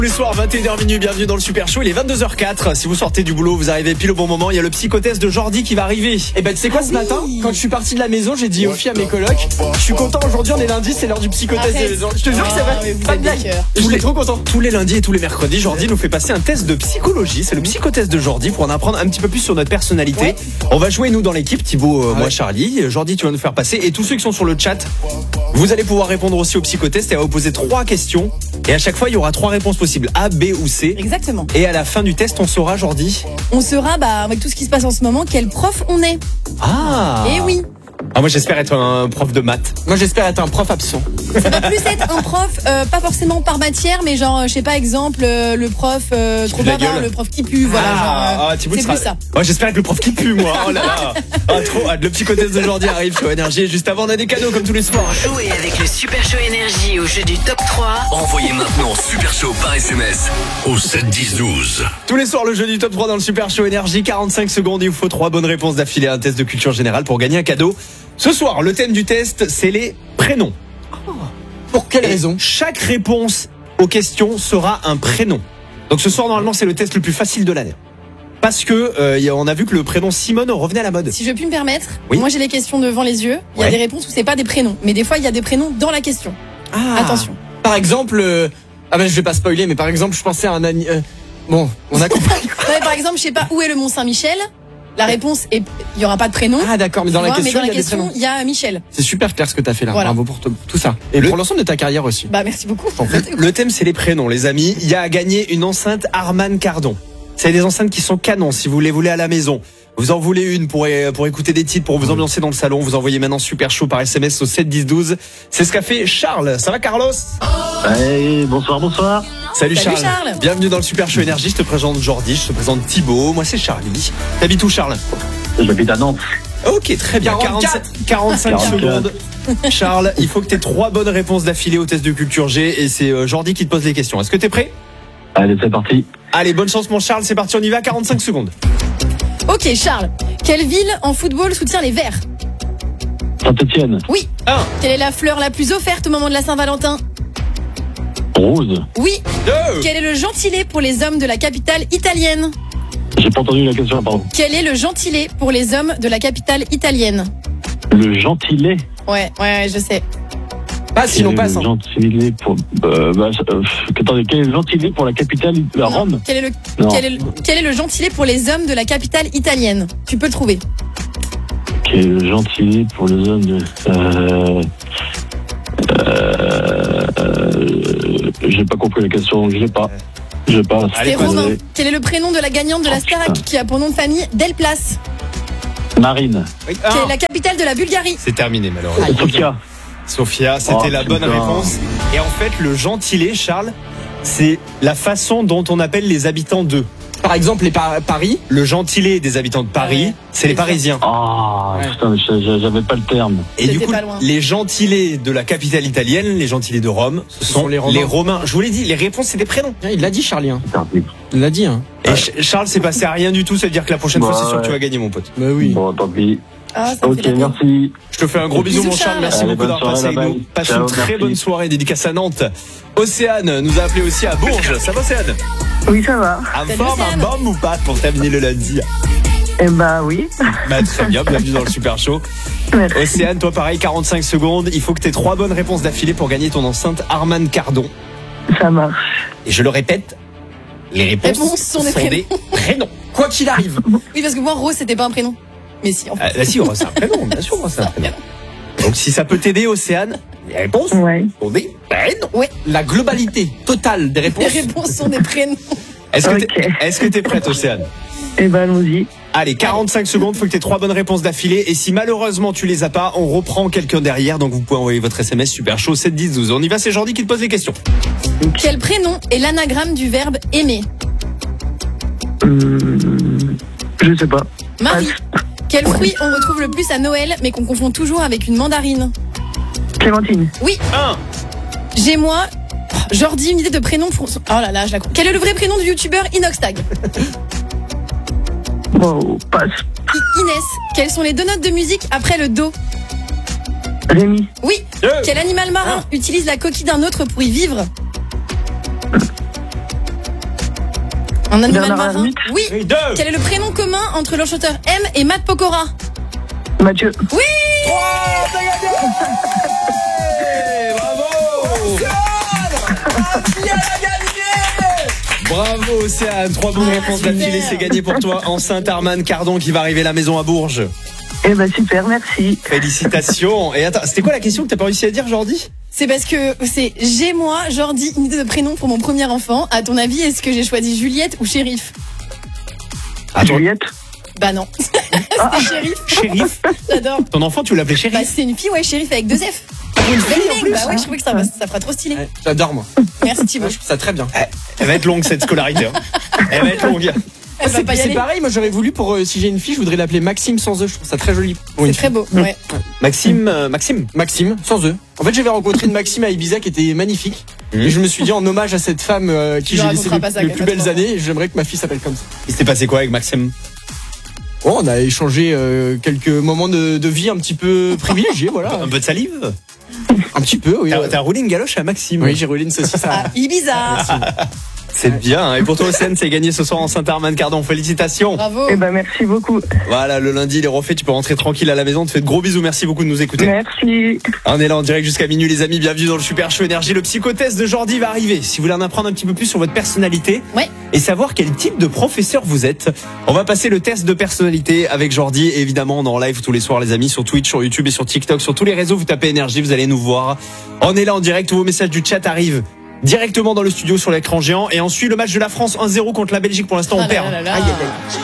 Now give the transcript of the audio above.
Tous les soirs, 21h minuit, bienvenue dans le Super Show. Il est 22h04. Si vous sortez du boulot, vous arrivez pile au bon moment. Il y a le psychotest de Jordi qui va arriver. Et ben tu sais quoi, ce matin, quand je suis parti de la maison, j'ai dit aux filles, à mes colocs, je suis content, aujourd'hui on est lundi, c'est l'heure du psychotest de maison. Je te jure que c'est vrai, pas de blague. Je suis trop content. Tous les lundis et tous les mercredis, Jordi nous fait passer un test de psychologie. C'est le psychotest de Jordi pour en apprendre un petit peu plus sur notre personnalité. Ouais. On va jouer nous dans l'équipe, Thibaut, moi Charlie. Jordi, tu vas nous faire passer. Et tous ceux qui sont sur le chat, vous allez pouvoir répondre aussi au psychotest et on va vous poser 3 questions. Et à chaque fois, il y aura 3 réponses possibles, A, B ou C. Exactement. Et à la fin du test, on saura, Jordi. On saura, avec tout ce qui se passe en ce moment, quel prof on est. Ah. Eh oui. Ah, moi j'espère être un prof de maths. Moi j'espère être un prof absent. Ça va plus être un prof, pas forcément par matière, mais genre, je sais pas, exemple, le prof trop la bavard, gueule. le prof qui pue, voilà. Thibaut, C'est tu seras- plus ça. Ouais, j'espère être le prof qui pue, moi. Oh là là. Ah, trop hâte. Le psychotest d'aujourd'hui arrive sur Énergie. Juste avant, on a des cadeaux comme tous les soirs. Jouez avec le Super Show Énergie au jeu du top 3. Envoyez maintenant Super Show par SMS au 7 10 12. Tous les soirs, le jeu du top 3 dans le Super Show Énergie. 45 secondes. Il vous faut 3 bonnes réponses d'affilée à un test de culture générale pour gagner un cadeau. Ce soir, le thème du test, c'est les prénoms. Pour quelle Et raison? chaque réponse aux questions sera un prénom. Donc ce soir, normalement, c'est le test le plus facile de l'année. Parce que on a vu que le prénom Simone revenait à la mode. Si je puis me permettre, Oui. moi j'ai les questions devant les yeux. Il y a Ouais. des réponses où c'est pas des prénoms, mais des fois il y a des prénoms dans la question. Ah. Attention. Par exemple, je vais pas spoiler, mais par exemple, je pensais à un ami. Bon, on a compris. Ouais, par exemple, je sais pas où est le Mont Saint-Michel. La réponse est, il y aura pas de prénom. Ah d'accord, mais Tu dans la vois, question, mais il dans y la a des prénoms. question, il y a Michel. C'est super clair ce que t'as fait là. Voilà. Bravo pour tout ça. Et pour l'ensemble de ta carrière aussi. Merci beaucoup. Le thème, c'est les prénoms, les amis. Il y a à gagner une enceinte Harman Kardon. C'est des enceintes qui sont canons si vous les voulez à la maison. Vous en voulez une pour écouter des titres, pour vous ambiancer dans le salon. Vous envoyez maintenant Super Show par SMS au 7 10 12. C'est ce qu'a fait Charles. Ça va, Carlos? Hey, bonsoir. Salut Salut, Charles. Charles. Bienvenue dans le Super Show Énergie. Je te présente Jordi, je te présente Thibaut. Moi, c'est Charlie. T'habites où, Charles? J'habite à Nantes. Ok, très bien. 44. 45 44. secondes. Charles, il faut que tu aies 3 bonnes réponses d'affilée au test de culture G. Et c'est Jordi qui te pose les questions. Est-ce que t'es prêt? Allez, c'est parti. Allez, bonne chance, mon Charles. C'est parti, on y va. 45 secondes. Ok, Charles. Quelle ville en football soutient les Verts? Saint-Etienne. Oui. 1, Quelle est la fleur la plus offerte au moment de la Saint-Valentin? Rose. Oui. 2, Quel est le gentilé pour les hommes de la capitale italienne? J'ai pas entendu la question, pardon. Quel est le gentilé pour les hommes de la capitale italienne? Le gentilé. Ouais, je sais. Passe sinon passe. Le gentilé pour. Attendez, quel est le gentilé pour la capitale Non. Rome? Quel est Non. quel est le gentilé pour les hommes de la capitale italienne? Tu peux le trouver. Quel est le gentilé pour les hommes de. J'ai pas compris la question, je l'ai pas. Je passe. Allez, C'est passe. Romain. Quel est le prénom de la gagnante de la Oh, putain. Starac qui a pour nom de famille Delplace? Marine. oui, Quelle est 1. la capitale de la Bulgarie? C'est terminé, malheureusement. Sofia. Sophia, c'était Oh, la bonne putain. réponse. Et en fait, le gentilé, Charles, c'est la façon dont on appelle les habitants d'eux. Par exemple, les Paris. Le gentilé des habitants de Paris, Ouais. c'est les C'est ça. Parisiens. Ah, Ouais. putain, j'avais pas le terme. Et du C'était coup, pas loin. les gentilés de la capitale italienne, les gentilés de Rome, ce sont les Romains. Je vous l'ai dit, les réponses, c'est des prénoms. Il l'a dit, Charlie. Hein. Putain, Il l'a dit. Hein. Et Charles, c'est passé à rien du tout, ça veut dire que la prochaine fois, c'est sûr que Ouais. tu vas gagner, mon pote. Bah oui. Bon, tant pis. Ah, ça me Ok, fait la peine. merci. Je te fais un gros bisou, Bisous, mon Charles. Charles. Merci Allez, beaucoup bonne d'avoir passé soirée, avec nous. bye. Passe Ciao, une très merci. bonne soirée, dédicace à Nantes. Océane nous a appelé aussi à Bourges. Ça va, Océane? Oui, ça va. En Salut, forme, un Océane. bombe ou pas pour terminer le lundi? Eh bah oui. Bah, très bien, bienvenue dans le Super Show. Merci. Océane, toi pareil, 45 secondes. Il faut que tu aies 3 bonnes réponses d'affilée pour gagner ton enceinte Harman Kardon. Ça marche. Et je le répète, les réponses Réponses sont des prénoms. Quoi qu'il arrive. Oui, parce que moi, Rose, c'était pas un prénom. Mais si, en fait. Ah, si, c'est un prénom, bien sûr, c'est un prénom. Donc si ça peut t'aider, Océane, les réponses Ouais. sont des prénoms. La globalité totale des Les réponses. réponses sont des prénoms. Est-ce que Ok. t'es prête, Océane? Eh bah allons-y. Allez, 45 secondes, faut que tu aies 3 bonnes réponses d'affilée. Et si malheureusement tu les as pas, on reprend quelqu'un derrière. Donc vous pouvez envoyer votre SMS Super Show 7 10 12. On y va, c'est Jordi qui te pose les questions. Quel prénom est l'anagramme du verbe aimer? Je sais pas. Marie. Quel fruit on retrouve le plus à Noël, mais qu'on confond toujours avec une mandarine? Clémentine. Oui. 1, J'ai moi. Jordi, une idée de prénom pour. Oh là là, je la. Quel est le vrai prénom du youtubeur Inoxtag? Wow, passe. Inès. Quelles sont les 2 notes de musique après le do? Rémi. Oui. 2, Quel animal marin utilise la coquille d'un autre pour y vivre? Un animal Bernard marin. Hermite. Oui. Oui, 2. Quel est le prénom commun entre le chanteur M et Matt Pokora? Mathieu. Oui. 3, t'as gagné. Bravo. Bravo Océane, 3 bonnes réponses d'affilée, c'est gagné pour toi. Enceinte Arman Cardon qui va arriver à la maison à Bourges. Eh ben super, merci. Félicitations. Et attends, c'était quoi la question que t'as pas réussi à dire, Jordi? C'est parce que c'est j'ai moi, Jordi, une idée de prénom pour mon premier enfant. À ton avis, est-ce que j'ai choisi Juliette ou Shérif? Attends, Juliette. Bah non. C'était Shérif. Shérif. J'adore. Ton enfant, tu l'appelais Shérif? Bah c'est une fille, ouais, Shérif avec 2 F. Pour une fille en plus. Bah ouais, je trouvais que ça fera trop stylé. Ouais, j'adore moi. Merci Thibaut. Je trouve ça très bien. Elle va être longue cette scolarité. Hein. Elle va être longue. Elle va pas y C'est aller. pareil, moi j'aurais voulu pour si j'ai une fille, je voudrais l'appeler Maxime sans E. Je trouve ça très joli. Pour C'est une très fille. beau. Ouais. Maxime. Maxime sans E. En fait, j'avais rencontré une Maxime à Ibiza qui était magnifique. Et je me suis dit en hommage à cette femme qui Tu j'ai lui laissé raconteras pas ça, les qu'elle plus fasse belles pas. années, j'aimerais que ma fille s'appelle comme ça. Il s'était passé quoi avec Maxime? Oh, on a échangé quelques moments de vie un petit peu privilégiés, voilà. Un peu de salive? Un petit peu, oui. T'as roulé une galoche à Maxime? Oui, j'ai roulé une saucisse à... Ah, Ibiza. C'est bien. Et pour toi, Océane, c'est gagné ce soir en Saint-Armand Cardon. Félicitations. Bravo. Eh ben merci beaucoup. Voilà, le lundi, il est refait. Tu peux rentrer tranquille à la maison. On te fait de gros bisous. Merci beaucoup de nous écouter. Merci. On est là en direct jusqu'à minuit, les amis. Bienvenue dans le Super Show Énergie. Le psychotest de Jordi va arriver. Si vous voulez en apprendre un petit peu plus sur votre personnalité Ouais. et savoir quel type de professeur vous êtes, on va passer le test de personnalité avec Jordi. Et évidemment, on est en live tous les soirs, les amis, sur Twitch, sur YouTube et sur TikTok, sur tous les réseaux. Vous tapez Énergie, vous allez nous voir. On est là en direct. Tous vos messages du chat arrivent directement dans le studio sur l'écran géant. Et ensuite, le match de la France 1-0 contre la Belgique. Pour l'instant, on Ah là perd. là là là. Aïe, aïe, aïe.